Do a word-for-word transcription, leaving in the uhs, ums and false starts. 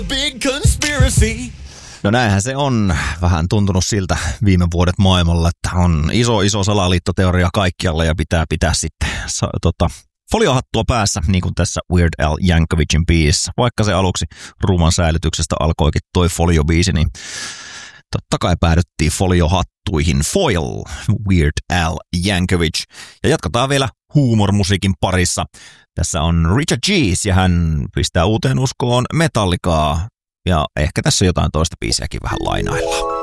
Big conspiracy. No näinhän se on vähän tuntunut siltä viime vuodet maailmalla, että on iso iso salaliittoteoria kaikkialla ja pitää pitää sitten sa, tota, foliohattua päässä, niin kuin tässä Weird Al Yankovicin biisissä. Vaikka se aluksi ruuman säilytyksestä alkoikin toi foliobiisi, niin totta kai päädyttiin foliohattuihin. Foil, Weird Al Yankovic. Ja jatketaan vielä huumormusiikin parissa. Tässä on Richard Cheese ja hän pistää uuteen uskoon Metallicaa. Ja ehkä tässä jotain toista biisiäkin vähän lainaillaan.